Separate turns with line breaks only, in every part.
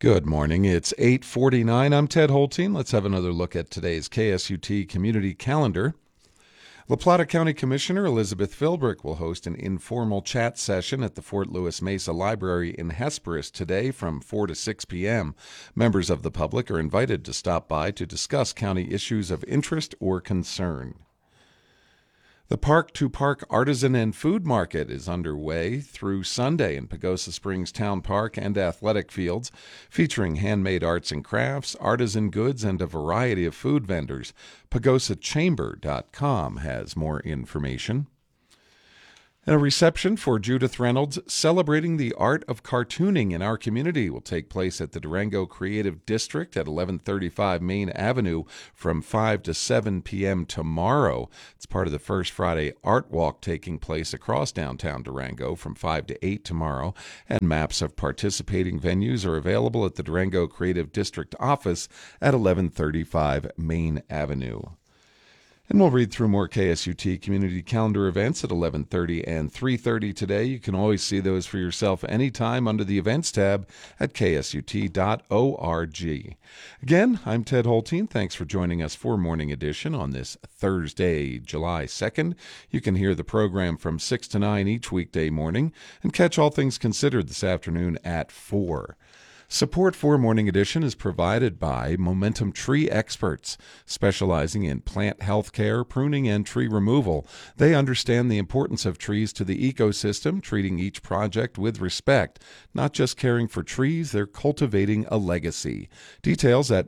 Good morning. It's 8:49. I'm Ted Holteen. Let's have another look at today's KSUT community calendar. La Plata County Commissioner Elizabeth Philbrick will host an informal chat session at the Fort Lewis Mesa Library in Hesperus today from 4 to 6 p.m. Members of the public are invited to stop by to discuss county issues of interest or concern. The Park to Park Artisan and Food Market is underway through Sunday in Pagosa Springs Town Park and athletic fields, featuring handmade arts and crafts, artisan goods, and a variety of food vendors. PagosaChamber.com has more information. And a reception for Judith Reynolds celebrating the art of cartooning in our community will take place at the Durango Creative District at 1135 Main Avenue from 5 to 7 p.m. tomorrow. It's part of the First Friday Art Walk taking place across downtown Durango from 5 to 8 tomorrow, and maps of participating venues are available at the Durango Creative District office at 1135 Main Avenue. And we'll read through more KSUT community calendar events at 11:30 and 3:30 today. You can always see those for yourself anytime under the Events tab at ksut.org. Again, I'm Ted Holteen. Thanks for joining us for Morning Edition on this Thursday, July 2nd. You can hear the program from 6 to 9 each weekday morning and catch All Things Considered this afternoon at 4. Support for Morning Edition is provided by Momentum Tree Experts, specializing in plant health care, pruning, and tree removal. They understand the importance of trees to the ecosystem, treating each project with respect. Not just caring for trees, they're cultivating a legacy. Details at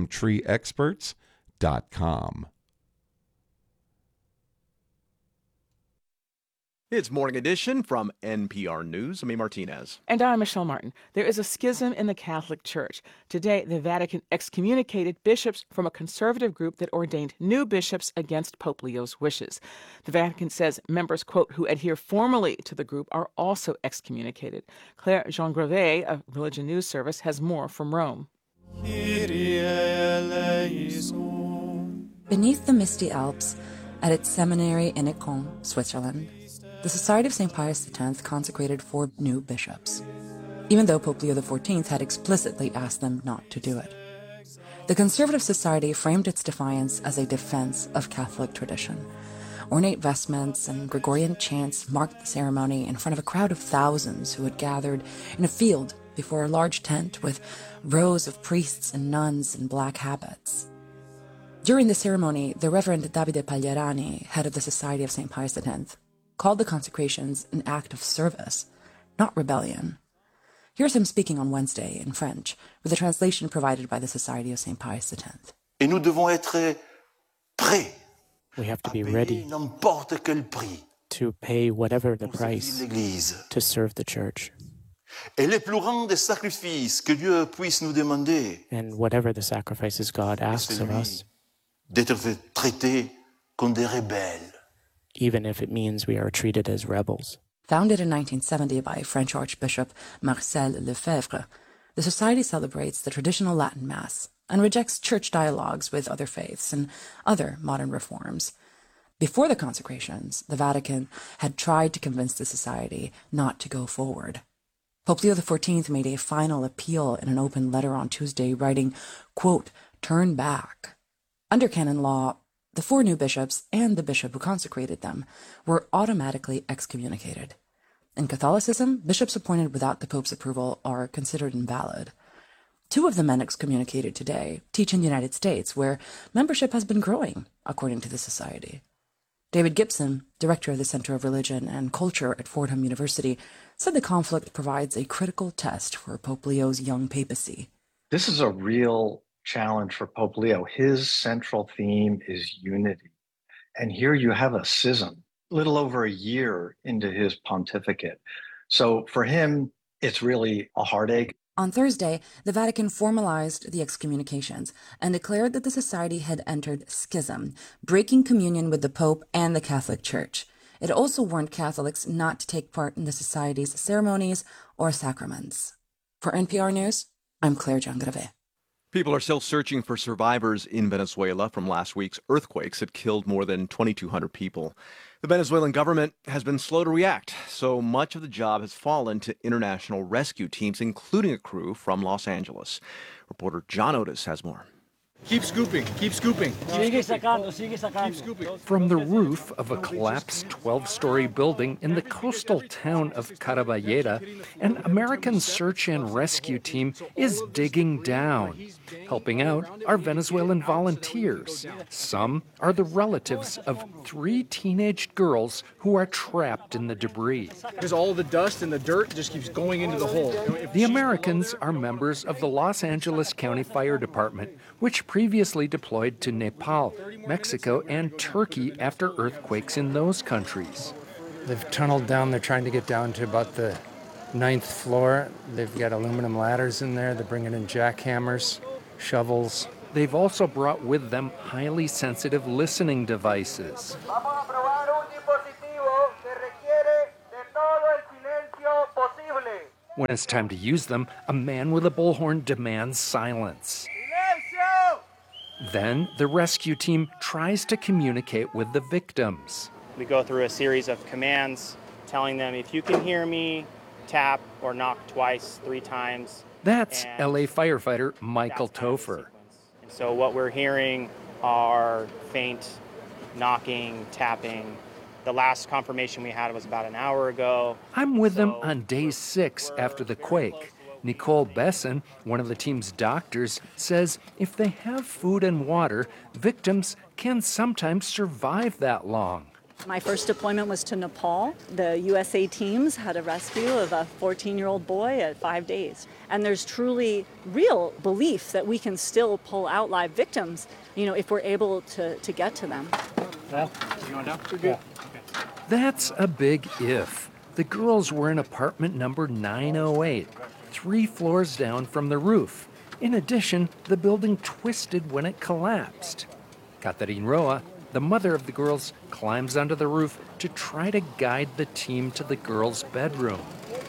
MomentumTreeExperts.com.
It's Morning Edition from NPR News. I'm A. Martinez.
And I'm Michelle Martin. There is a schism in the Catholic Church. Today, the Vatican excommunicated bishops from a conservative group that ordained new bishops against Pope Leo's wishes. The Vatican says members, quote, who adhere formally to the group are also excommunicated. Claire Jean-Grevet of Religion News Service has more from Rome.
Beneath the misty Alps, at its seminary in Écon, Switzerland, the Society of St. Pius X consecrated 4 new bishops, even though Pope Leo XIV had explicitly asked them not to do it. The Conservative Society framed its defiance as a defense of Catholic tradition. Ornate vestments and Gregorian chants marked the ceremony in front of a crowd of thousands who had gathered in a field before a large tent with rows of priests and nuns in black habits. During the ceremony, the Reverend Davide Pagliarani, head of the Society of St. Pius X, called the consecrations an act of service, not rebellion. Here's him speaking on Wednesday in French, with a translation provided by the Society of St. Pius X.
Et nous devons être prêts.
We have to be ready to pay whatever the price to serve the Church.
Et les plus grands des sacrifices que Dieu puisse nous demander,
and whatever the sacrifices God asks of us,
d'être traités comme des rebelles.
Even if it means we are treated as rebels.
Founded in 1970 by French Archbishop Marcel Lefebvre, the Society celebrates the traditional Latin Mass and rejects church dialogues with other faiths and other modern reforms. Before the consecrations, the Vatican had tried to convince the Society not to go forward. Pope Leo XIV made a final appeal in an open letter on Tuesday, writing, quote, turn back. Under canon law, the 4 new bishops and the bishop who consecrated them were automatically excommunicated. In Catholicism, bishops appointed without the Pope's approval are considered invalid. 2 of the men excommunicated today teach in the United States, where membership has been growing, according to the Society. David Gibson, director of the Center of Religion and Culture at Fordham University, said the conflict provides a critical test for Pope Leo's young papacy.
This is a real challenge for Pope Leo. His central theme is unity. And here you have a schism, a little over a year into his pontificate. So for him, it's really a heartache.
On Thursday, the Vatican formalized the excommunications and declared that the Society had entered schism, breaking communion with the Pope and the Catholic Church. It also warned Catholics not to take part in the Society's ceremonies or sacraments. For NPR News, I'm Claire Jean-Grevet.
People are still searching for survivors in Venezuela from last week's earthquakes that killed more than 2,200 people. The Venezuelan government has been slow to react, so much of the job has fallen to international rescue teams, including a crew from Los Angeles. Reporter John Otis has more.
Keep scooping, keep scooping.
Sigue sacando, sigue sacando.
Keep scooping.
From the roof of a collapsed 12-story building in the coastal town of Caraballeda, an American search and rescue team is digging down. Helping out are Venezuelan volunteers. Some are the relatives of 3 teenage girls who are trapped in the debris.
Because all the dust and the dirt just keeps going into the hole.
The Americans are members of the Los Angeles County Fire Department, which previously deployed to Nepal, Mexico, and Turkey after earthquakes in those countries.
They've tunneled down. They're trying to get down to about the 9th floor. They've got aluminum ladders in there. They're bringing in jackhammers, shovels.
They've also brought with them highly sensitive listening devices. When it's time to use them, a man with a bullhorn demands silence. Then the rescue team tries to communicate with the victims.
We go through a series of commands telling them, if you can hear me, tap or knock twice, 3 times.
That's LA firefighter Michael Topher.
And so what we're hearing are faint knocking, tapping. The last confirmation we had was about an hour ago.
I'm with them on day 6 after the quake. Nicole Besson, one of the team's doctors, says if they have food and water, victims can sometimes survive that long.
My first deployment was to Nepal. The USA teams had a rescue of a 14-year-old boy at 5 days. And there's truly real belief that we can still pull out live victims, if we're able to get to them.
Well, you going down? We're good.
Okay. That's a big if. The girls were in apartment number 908. 3 floors down from the roof. In addition, the building twisted when it collapsed. Catherine Roa, the mother of the girls, climbs onto the roof to try to guide the team to the girls' bedroom.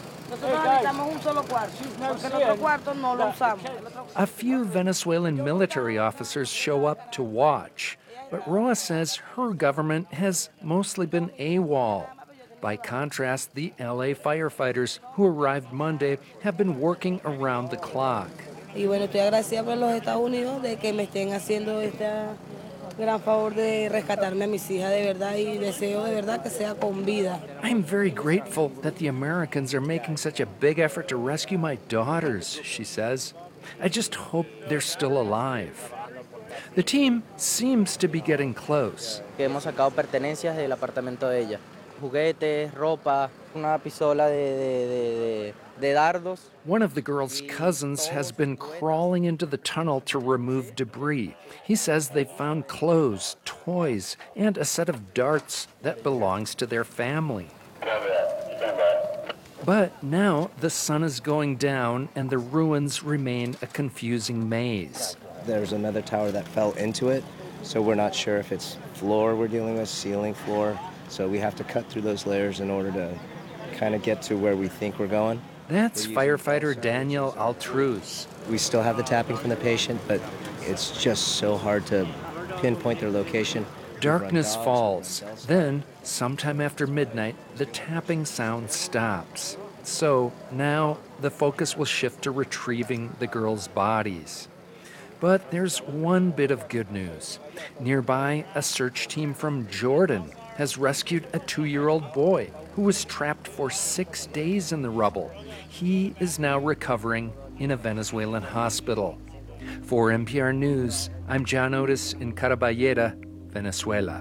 A few Venezuelan military officers show up to watch, but Roa says her government has mostly been AWOL. By contrast, the LA firefighters who arrived Monday have been working around the clock.
Y bueno, estoy agradecida por los Estados Unidos de que me estén haciendo este gran favor de rescatarme a mis hijas de verdad y deseo de verdad que sea con vida.
I'm very grateful that the Americans are making such a big effort to rescue my daughters, she says. I just hope they're still alive. The team seems to be getting close.
Hemos sacado pertenencias del apartamento de ella. Juguetes, ropa, una pistola de dardos.
One of the girls' cousins has been crawling into the tunnel to remove debris. He says they found clothes, toys, and a set of darts that belongs to their family. But now the sun is going down and the ruins remain a confusing maze.
There's another tower that fell into it, so we're not sure if it's floor we're dealing with, ceiling, floor. So we have to cut through those layers in order to kind of get to where we think we're going.
That's firefighter Daniel Altruz.
We still have the tapping from the patient, but it's just so hard to pinpoint their location.
Darkness falls. Then, sometime after midnight, the tapping sound stops. So now the focus will shift to retrieving the girls' bodies. But there's one bit of good news. Nearby, a search team from Jordan has rescued a 2-year-old boy who was trapped for 6 days in the rubble. He is now recovering in a Venezuelan hospital. For NPR News, I'm John Otis in Caraballeda, Venezuela.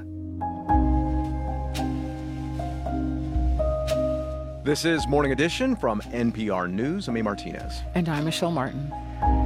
This is Morning Edition from NPR News. I'm A. Martinez.
And I'm Michelle Martin.